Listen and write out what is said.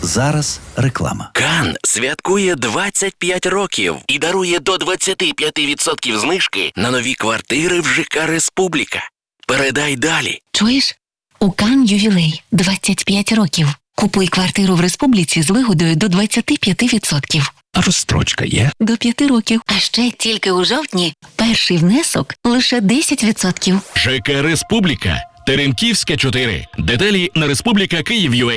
Зараз реклама. Кан святкує 25 років і дарує до 25% знижки на нові квартири в ЖК «Республіка». Передай далі. Чуєш? У Кан ювілей 25 років. Купуй квартиру в Республіці з вигодою до 25%. А розстрочка є? До 5 років. А ще тільки у жовтні перший внесок лише 10%. ЖК «Республіка». Теремківська, 4. Деталі на Республіка Київ.ua.